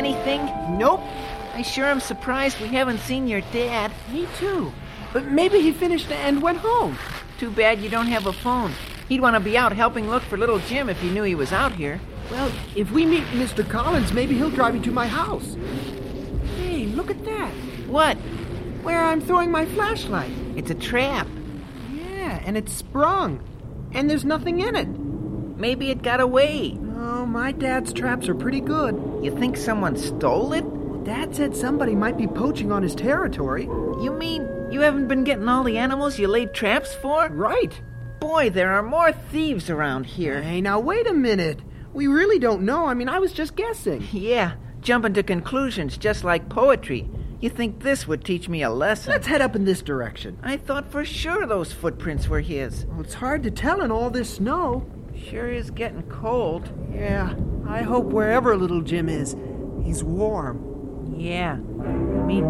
anything? Nope. I sure am surprised we haven't seen your dad. Me too. But maybe he finished and went home. Too bad you don't have a phone. He'd want to be out helping look for little Jim if he knew he was out here. Well, if we meet Mr. Collins, maybe he'll drive you to my house. Hey, look at that. What? Where I'm throwing my flashlight. It's a trap. Yeah, and it's sprung. And there's nothing in it. Maybe it got away. Oh, my dad's traps are pretty good. You think someone stole it? Dad said somebody might be poaching on his territory. You mean you haven't been getting all the animals you laid traps for? Right. Boy, there are more thieves around here. Hey, now wait a minute. We really don't know. I was just guessing. Yeah, jumping to conclusions just like poetry. You think this would teach me a lesson? Let's head up in this direction. I thought for sure those footprints were his. Well, it's hard to tell in all this snow. Sure is getting cold. Yeah, I hope wherever little Jim is, he's warm. Yeah, me